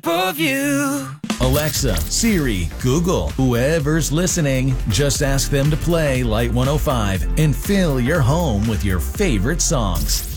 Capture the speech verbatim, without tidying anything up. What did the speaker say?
of you. Alexa, Siri, Google, whoever's listening, just ask them to play Light one oh five and fill your home with your favorite songs.